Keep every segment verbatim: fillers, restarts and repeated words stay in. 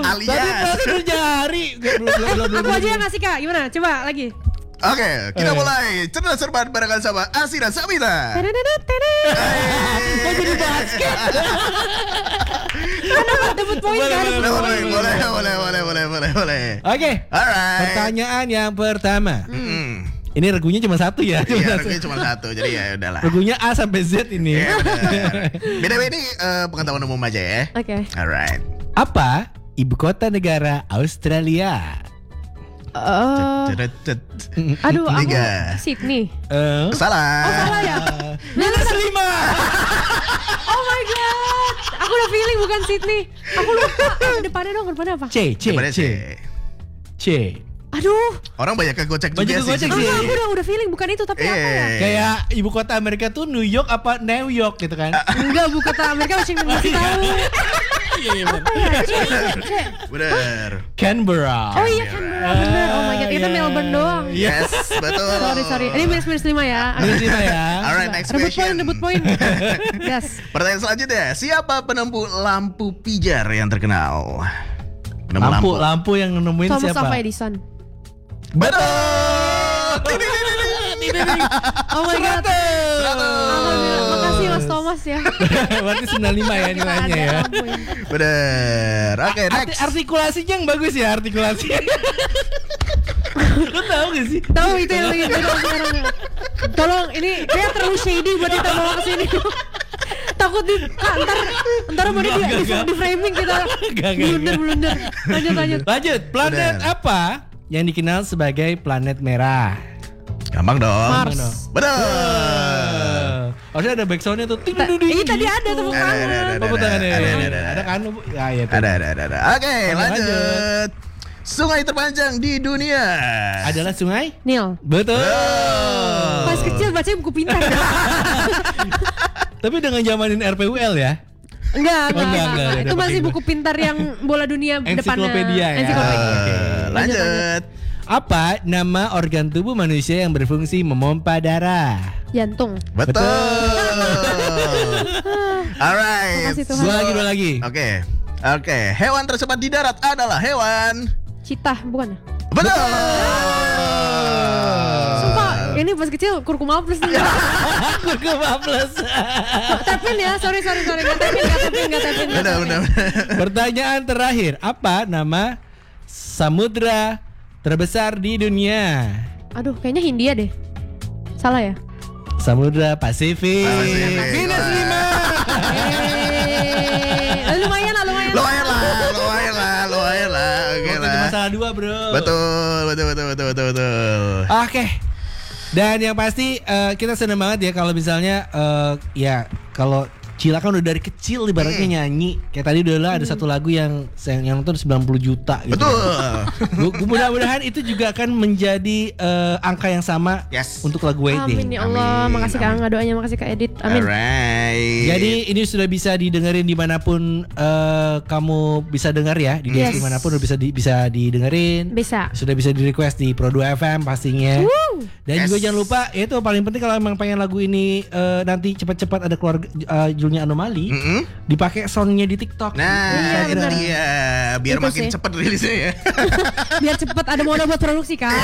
alias. Tadi tadi udah nyari. Aku aja yang ngasih Kak. Gimana? Coba lagi. Oke, kita Eh. mulai cerdas cermat barengan sama Asi dan Sabita. Tenenet, tenet. Kok jadi basket? Karena dapat poin Boleh, kan. boleh, Boleh, boleh, boleh, boleh, boleh, boleh, boleh, boleh. Oke. Alright. Pertanyaan yang pertama. Hmm. Ini regunya cuma satu ya. Cuma Iya, satu. harganya cuma satu, jadi ya udahlah. Regunya A sampai Z ini. Iya, bener. Beda-beda ini eh, pengetahuan umum aja ya. Oke. Alright. Apa ibu kota negara Australia? Eh, Cedet-cedet. aduh, aku Tiga. Sydney. Eh? Salah. Oh, salah ya? Minus lima. Oh my god. Aku udah feeling bukan Sydney. Aku lupa. Depannya dong, depannya apa? C, C, Depannya C, C. C. Aduh. Orang banyak kegocek juga Banyak kegocek sih. sih. Enggak, aku udah udah feeling bukan itu tapi apa ya? Eh. Kayak ibu kota Amerika tuh New York apa New York gitu kan? Enggak, bukan kota Amerika, Washington D C tahu. Iya, iya, bener. Apa ya? C, C. Bener. Canberra. Oh iya Canberra, bener. Oh my god, kita Ah, Melbourne iya. doang. Yes, betul. Sorry, sorry. Ini minus minus lima ya. Minus lima ya. Alright, next Rebut poin, question. rebut poin. Yes. Pertanyaan selanjutnya, siapa penempuh lampu pijar yang terkenal? Penemu Lampu, lampu yang nemuin Thomas siapa? Alva Edison. Betul. Oh my god. Alhamdulillah, makasih Mas Thomas ya. Berarti sembilan puluh lima ya nilainya ya. Ampun. Bener. Oke, Arti- next. artikulasinya yang bagus ya artikulasinya. Lo tahu gak sih? Tahu itu yang lagi viral sekarang ya. Tolong ini kayak terlalu shady buat kita bawa ke sini. Takut di Kak, ntar ntar mau di, Enggak, di, enggak. di framing kita Enggak, enggak, blunder enggak. blunder. Lanjut lanjut. Lanjut, planet Bener. apa yang dikenal sebagai planet merah? Gampang dong. Mars. Betul. Eh, Harusnya ada backsoundnya tuh. Ting, Ta- ting, ting, Ini tadi gitu. ada tepuk Ada, ada, tangan. ada, Tepuk tangannya. Ada, ada, ada. Ada kan? Bu? Ya, ya, tuh. Ada, ada, ada, ada. Oke, Lanjut, lanjut. Sungai terpanjang di dunia. Adalah sungai? Nil. Betul. Betul. Pas kecil baca buku pintar. Tapi dengan zamanin R P U L ya. Enggak, Oh, enggak, enggak, enggak, enggak, Itu ada masih pakai buku pintar yang bola dunia depannya. Ensiklopedia ya. Ensiklopedia. Oke. Eh, lanjut. Apa nama organ tubuh manusia yang berfungsi memompa darah? Jantung. Betul. Alright. Makasih Tuhan. Dua lagi, dua lagi. Oke. Oke, hewan tercepat di darat adalah hewan. Citah, bukan? Betul. Sumpah, ini pas kecil kurkuma plus nih. Kurkuma plus. Tapin ya, sorry sorry sorry, nggak tapin, nggak tapin, nggak tapin. nggak Benar, tapin. benar, benar. Pertanyaan terakhir, apa nama samudra terbesar di dunia? Aduh, kayaknya Hindia deh. Salah ya? Samudra Pasifik. Pasifik. Minus lima. Eh, lumayan lah, lumayan. Lumayan lah, lumayan lah, lumayan lah. Oke Oke, lah. masalah dua bro. Betul, betul, betul, betul, betul, betul. Oke. Dan yang pasti eh, kita seneng banget ya kalau misalnya eh, ya kalau Cila kan udah dari kecil ibaratnya nyanyi. Kayak tadi udah lah ada satu lagu yang yang yang nonton sembilan puluh juta gitu. Betul. Gu- Mudah-mudahan itu juga akan menjadi eh, angka yang sama Yes. untuk lagu Amin Waiting. ya Allah, Amin, makasih Kak amin. Angga doanya, makasih Kak Edit. Amin. Alright. Jadi ini sudah bisa didengerin dimanapun eh, kamu bisa dengar ya di Yes. dimanapun udah bisa di, bisa didengerin. Bisa. Sudah bisa di request di Pro dua F M pastinya. Woo. Dan Yes. juga jangan lupa ya itu paling penting kalau emang pengen lagu ini eh, nanti cepat-cepat ada keluar eh, judulnya Anomali, Mm-mm. dipakai soundnya di TikTok. Nah, Iya, itu benar. dia. Biar Itu makin sih. cepat rilisnya ya. Biar cepet ada modal buat produksi Kak.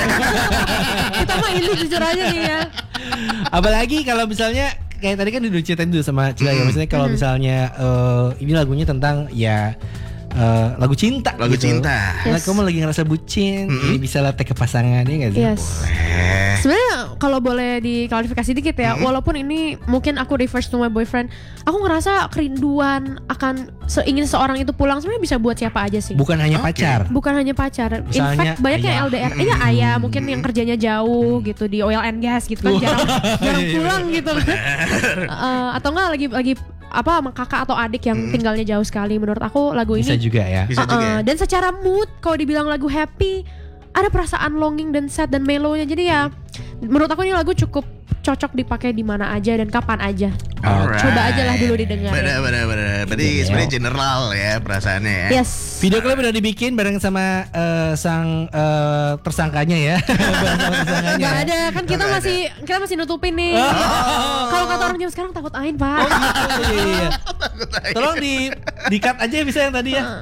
Kita mah ini jujur aja nih ya. Apalagi kalau misalnya kayak tadi kan udah ceritain dulu sama Cila ya, Mm. maksudnya kalau misalnya eh, ini lagunya tentang ya eh, lagu cinta. Lagu gitu. cinta. Nah, Yes. kamu lagi ngerasa bucin, Mm-mm. jadi bisa lah tag ke pasangan ya nggak sih? Yes. Eh. Sebenarnya kalau boleh diklarifikasi dikit ya, Mm-hmm. walaupun ini mungkin aku refers to my boyfriend, aku ngerasa kerinduan akan seingin seorang itu pulang sebenarnya bisa buat siapa aja sih. Bukan hanya Oke. pacar. Bukan hanya pacar. In Misalnya fact banyak yang ayah. L D R. Iya ayah mungkin yang kerjanya jauh gitu di oil and gas gitu kan, jarang jarang Iya, iya, pulang gitu kan. Eh, atau enggak lagi lagi apa sama kakak atau adik yang tinggalnya jauh sekali. Menurut aku lagu Bisa ini juga ya. Bisa uh-uh. juga ya. Dan secara mood kalau dibilang lagu happy ada perasaan longing dan sad dan mellow-nya. Jadi ya menurut aku ini lagu cukup cocok dipakai di mana aja dan kapan aja. Alright. Coba aja lah dulu didengar. Benar, benar, benar. Berarti Iya. sebenarnya general ya perasaannya ya. Yes. Video klip udah dibikin bareng sama eh, sang eh, tersangkanya ya. Bareng sama tersangkanya. Gak ada kan kita Nggak masih kita masih nutupin nih. Oh. Kalau kata orang zaman sekarang takut ain pak. Oh gitu, iya, iya. Tolong di di cut aja bisa yang tadi ya.